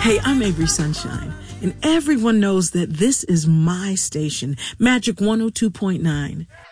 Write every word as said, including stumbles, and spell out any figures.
Hey, I'm Avery Sunshine, and everyone knows that this is my station, Magic one oh two point nine.